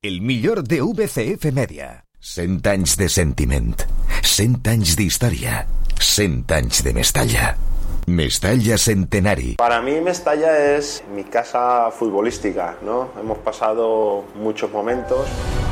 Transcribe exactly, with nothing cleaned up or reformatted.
el millor de V C F Media. cent anys de sentiment, cent anys d'història, cent anys de Mestalla. Mestalla Centenari. Para mí Mestalla es mi casa futbolística, ¿no? Hemos pasado muchos momentos.